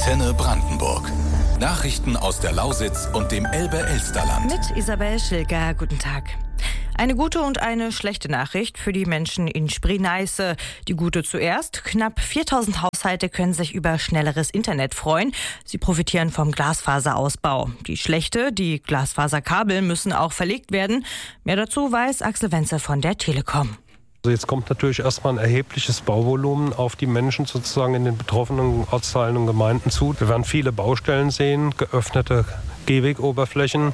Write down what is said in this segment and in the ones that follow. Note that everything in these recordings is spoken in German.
Antenne Brandenburg. Nachrichten aus der Lausitz und dem Elbe-Elsterland. Mit Isabel Schilger, guten Tag. Eine gute und eine schlechte Nachricht für die Menschen in Spree-Neiße. Die gute zuerst. Knapp 4000 Haushalte können sich über schnelleres Internet freuen. Sie profitieren vom Glasfaserausbau. Die schlechte, die Glasfaserkabel müssen auch verlegt werden. Mehr dazu weiß Axel Wenzel von der Telekom. Also jetzt kommt natürlich erstmal ein erhebliches Bauvolumen auf die Menschen sozusagen in den betroffenen Ortsteilen und Gemeinden zu. Wir werden viele Baustellen sehen, geöffnete Gehwegoberflächen,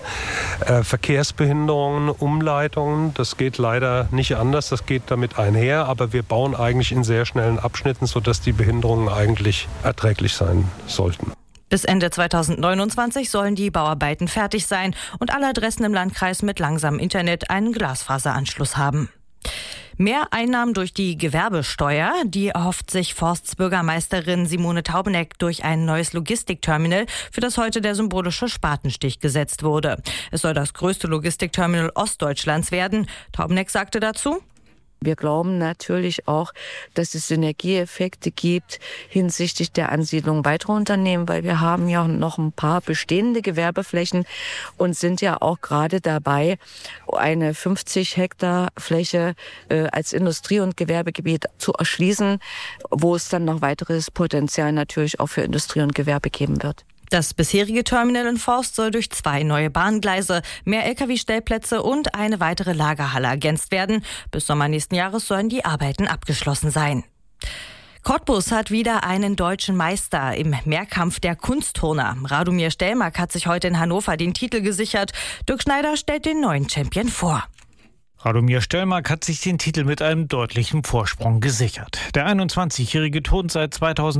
Verkehrsbehinderungen, Umleitungen. Das geht leider nicht anders, das geht damit einher, aber wir bauen eigentlich in sehr schnellen Abschnitten, sodass die Behinderungen eigentlich erträglich sein sollten. Bis Ende 2029 sollen die Bauarbeiten fertig sein und alle Adressen im Landkreis mit langsamem Internet einen Glasfaseranschluss haben. Mehr Einnahmen durch die Gewerbesteuer, die erhofft sich Forstbürgermeisterin Simone Taubeneck durch ein neues Logistikterminal, für das heute der symbolische Spatenstich gesetzt wurde. Es soll das größte Logistikterminal Ostdeutschlands werden. Taubeneck sagte dazu: Wir glauben natürlich auch, dass es Synergieeffekte gibt hinsichtlich der Ansiedlung weiterer Unternehmen, weil wir haben ja noch ein paar bestehende Gewerbeflächen und sind ja auch gerade dabei, eine 50 Hektar Fläche als Industrie- und Gewerbegebiet zu erschließen, wo es dann noch weiteres Potenzial natürlich auch für Industrie und Gewerbe geben wird. Das bisherige Terminal in Forst soll durch 2 neue Bahngleise, mehr Lkw-Stellplätze und eine weitere Lagerhalle ergänzt werden. Bis Sommer nächsten Jahres sollen die Arbeiten abgeschlossen sein. Cottbus hat wieder einen deutschen Meister im Mehrkampf der Kunstturner. Radomir Stellmark hat sich heute in Hannover den Titel gesichert. Dirk Schneider stellt den neuen Champion vor. Radomir Stellmark hat sich den Titel mit einem deutlichen Vorsprung gesichert. Der 21-Jährige turnt seit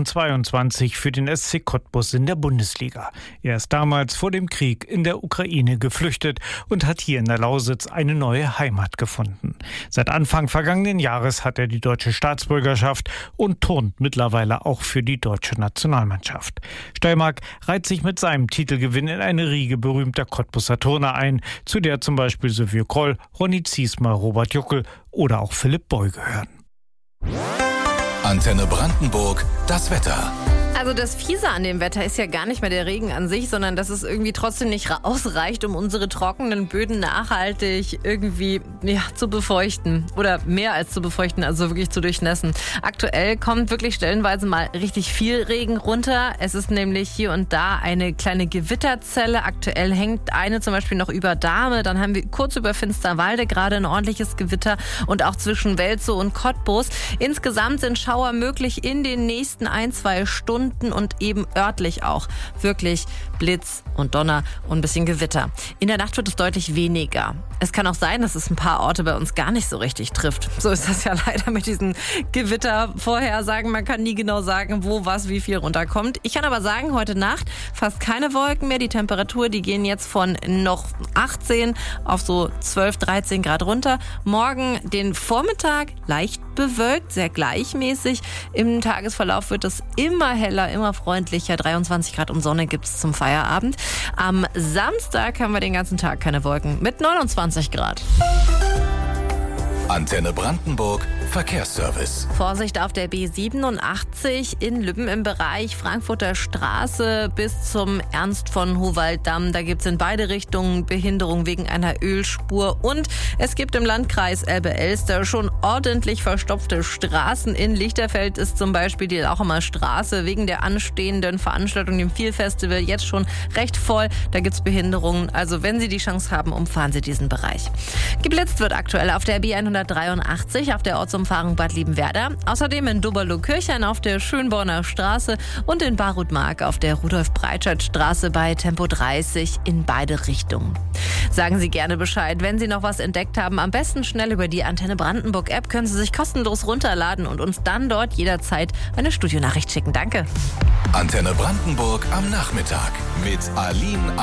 2022 für den SC Cottbus in der Bundesliga. Er ist damals vor dem Krieg in der Ukraine geflüchtet und hat hier in der Lausitz eine neue Heimat gefunden. Seit Anfang vergangenen Jahres hat er die deutsche Staatsbürgerschaft und turnt mittlerweile auch für die deutsche Nationalmannschaft. Stellmark reiht sich mit seinem Titelgewinn in eine Riege berühmter Cottbuser Turner ein, zu der zum Beispiel Sylvio Kroll, Ronny Ziesmer, Robert Juckel oder auch Philipp Boy gehören. Antenne Brandenburg, das Wetter. Also das Fiese an dem Wetter ist ja gar nicht mehr der Regen an sich, sondern dass es irgendwie trotzdem nicht ausreicht, um unsere trockenen Böden nachhaltig irgendwie zu befeuchten. Oder mehr als zu befeuchten, also wirklich zu durchnässen. Aktuell kommt wirklich stellenweise mal richtig viel Regen runter. Es ist nämlich hier und da eine kleine Gewitterzelle. Aktuell hängt eine zum Beispiel noch über Dahme. Dann haben wir kurz über Finsterwalde gerade ein ordentliches Gewitter und auch zwischen Welzow und Cottbus. Insgesamt sind Schauer möglich in den nächsten 1-2 Stunden und eben örtlich auch wirklich Blitz und Donner und ein bisschen Gewitter. In der Nacht wird es deutlich weniger. Es kann auch sein, dass es ein paar Orte bei uns gar nicht so richtig trifft. So ist das ja leider mit diesen Gewittervorhersagen. Man kann nie genau sagen, wo, was, wie viel runterkommt. Ich kann aber sagen, heute Nacht fast keine Wolken mehr. Die Temperatur, die gehen jetzt von noch 18 auf so 12, 13 Grad runter. Morgen den Vormittag leicht bewölkt, sehr gleichmäßig. Im Tagesverlauf wird es immer heller, immer freundlicher. 23 Grad und Sonne gibt es zum Feierabend. Am Samstag haben wir den ganzen Tag keine Wolken mit 29 Grad. Antenne Brandenburg, Verkehrsservice. Vorsicht auf der B87 in Lübben im Bereich Frankfurter Straße bis zum Ernst von Howald-Damm. Da gibt es in beide Richtungen Behinderung wegen einer Ölspur. Und es gibt im Landkreis Elbe-Elster schon ordentlich verstopfte Straßen. In Lichterfeld ist zum Beispiel die Lauchemer Straße wegen der anstehenden Veranstaltung, dem Viel-Festival, jetzt schon recht voll. Da gibt es Behinderungen. Also wenn Sie die Chance haben, umfahren Sie diesen Bereich. Geblitzt wird aktuell auf der B183 auf der Ortsumfahrung Bad Liebenwerda. Außerdem in Doberloh-Kirchhain auf der Schönborner Straße und in Barutmark auf der Rudolf-Breitscheid-Straße bei Tempo 30 in beide Richtungen. Sagen Sie gerne Bescheid, wenn Sie noch was entdeckt haben. Am besten schnell über die Antenne Brandenburg-App können Sie sich kostenlos runterladen und uns dann dort jederzeit eine Studionachricht schicken. Danke. Antenne Brandenburg am Nachmittag mit Aline